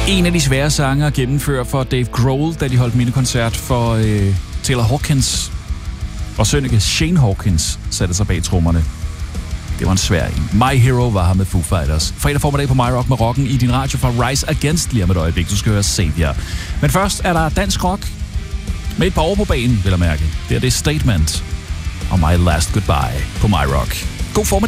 En af de svære sange at gennemføre for Dave Grohl, da de holdt mindekoncert for Taylor Hawkins. Og sønneke Shane Hawkins satte sig bag trommerne. Det var en svær en. My Hero var her med Foo Fighters. Fredag formiddag på My Rock med rocken i din radio fra Rise Against lige om et øjeblik. Du skal høre Savior. Men først er der dansk rock med et par år på banen, vil jeg mærke. Det er Statement og My Last Goodbye på My Rock. God formiddag.